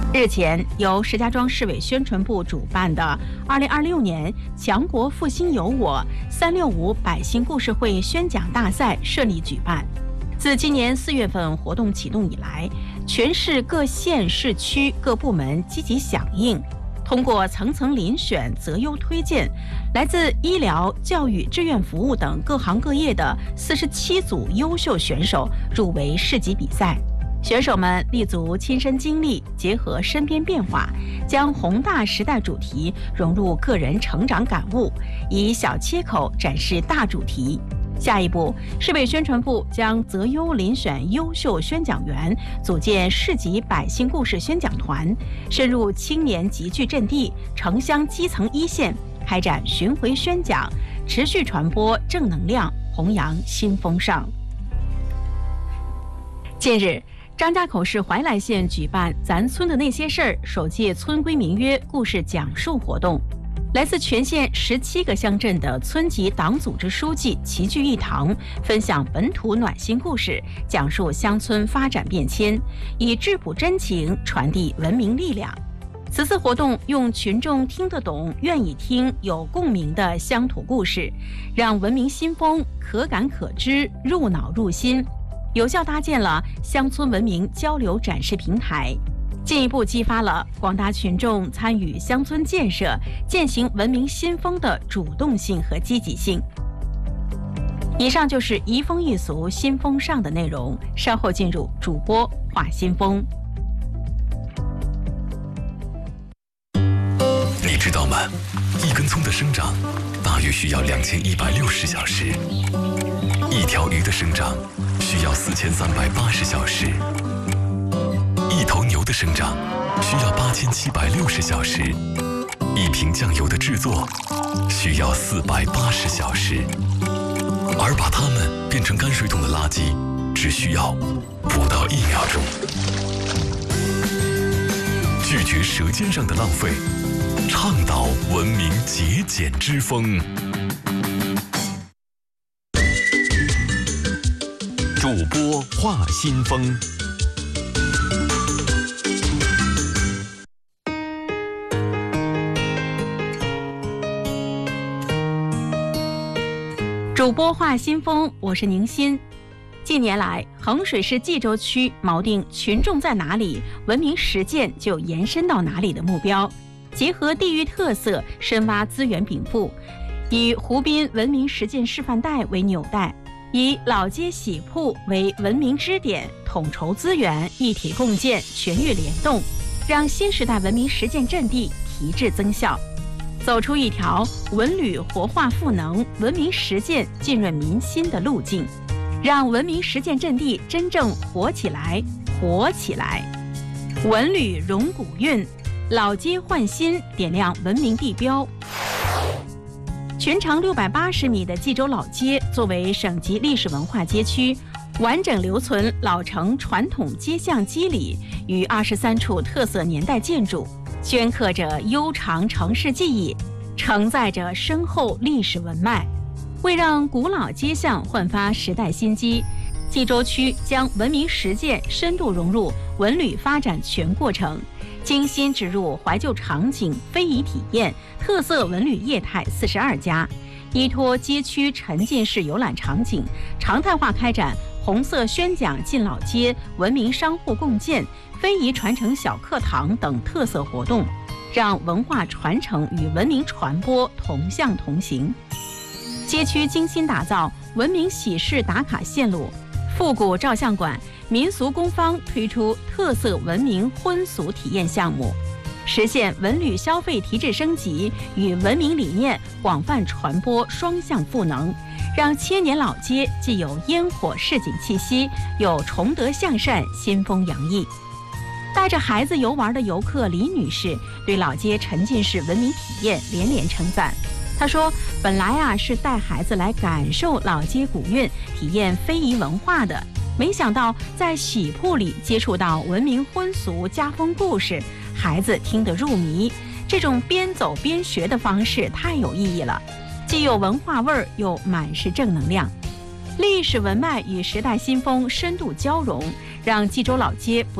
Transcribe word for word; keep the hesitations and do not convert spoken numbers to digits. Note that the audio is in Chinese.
日前，由石家庄市委宣传部主办的二零二六年强国复兴有我三六五百姓故事会宣讲大赛顺利举办。自今年四月份活动启动以来，全市各县市区各部门积极响应，通过层层遴选、择优推荐，来自医疗、教育、志愿服务等各行各业的四十七组优秀选手入围市级比赛。选手们立足亲身经历，结合身边变化，将宏大时代主题融入个人成长感悟，以小切口展示大主题。下一步，市委宣传部将择优遴选优秀宣讲员，组建市级百姓故事宣讲团，深入青年集聚阵地、城乡基层一线，开展巡回宣讲，持续传播正能量，弘扬新风尚。近日，张家口市怀来县举办“咱村的那些事儿”首届村规民约故事讲述活动，来自全县十七个乡镇的村级党组织书记齐聚一堂，分享本土暖心故事，讲述乡村发展变迁，以质朴真情传递文明力量。此次活动用群众听得懂、愿意听、有共鸣的乡土故事，让文明新风可感可知、入脑入心，有效搭建了乡村文明交流展示平台，进一步激发了广大群众参与乡村建设、践行文明新风的主动性和积极性。以上就是移风易俗新风尚的内容，稍后进入主播话新风。 你知道吗？一根葱的生长大约需要两千一百六十小时，一条鱼的生长需要四千三百八十小时，一头牛的生长需要八千七百六十小时，一瓶酱油的制作需要四百八十小时，而把它们变成泔水桶的垃圾只需要不到一秒钟。拒绝舌尖上的浪费，倡导文明节俭之风。主播话新风。 主播话新风，我是宁欣。近年来，衡水市冀州区锚定群众在哪里，文明实践就延伸到哪里的目标，结合地域特色，深挖资源禀赋，以湖滨文明实践示范带为纽带，以老街喜铺为文明支点，统筹资源，一体共建，全域联动，让新时代文明实践阵地提质增效，走出一条文旅活化赋能、文明实践浸润民心的路径，让文明实践阵地真正活起来、活起来。文旅融古韵，老街焕新，点亮文明地标。全长六百八十米的冀州老街，作为省级历史文化街区，完整留存老城传统街巷肌理与二十三处特色年代建筑，镌刻着悠长城市记忆，承载着深厚历史文脉。为让古老街巷焕发时代新机，冀州区将文明实践深度融入文旅发展全过程，精心植入怀旧场景、非遗体验、特色文旅业态四十二家，依托街区沉浸式游览场景，常态化开展红色宣讲进老街、文明商户共建、非遗传承小课堂等特色活动，让文化传承与文明传播同向同行。街区精心打造文明喜事打卡线路，复古照相馆、民俗工坊推出特色文明婚俗体验项目，实现文旅消费提质升级与文明理念广泛传播双向赋能，让千年老街既有烟火市井气息，又崇德向善、新风洋溢。带着孩子游玩的游客李女士对老街沉浸式文明体验连连称赞。她说：“本来啊是带孩子来感受老街古韵，体验非遗文化的，没想到在喜铺里接触到文明婚俗家风故事，孩子听得入迷。这种边走边学的方式太有意义了，既有文化味儿，又满是正能量。历史文脉与时代新风深度交融，让冀州老街不